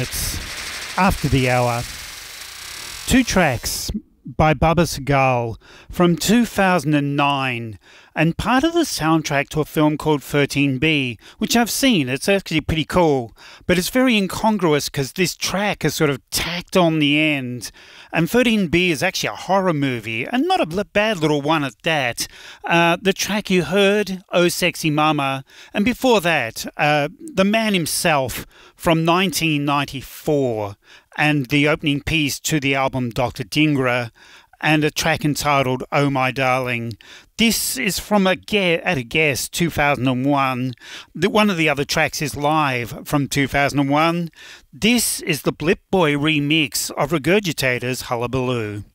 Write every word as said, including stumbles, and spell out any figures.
It's after the hour. Two tracks by Bubba Segal from two thousand nine, and part of the soundtrack to a film called thirteen B, which I've seen. It's actually pretty cool, but it's very incongruous because this track is sort of tacked on the end. And thirteen B is actually a horror movie, and not a bad little one at that. Uh, the track you heard, Oh Sexy Mama, and before that, uh, The Man Himself from nineteen ninety-four, and the opening piece to the album Doctor Dingra, and a track entitled Oh My Darling. This is from a Ge- at a guess two thousand one. The, one of the other tracks is live from two thousand one. This is the Blip Boy remix of Regurgitator's Hullabaloo.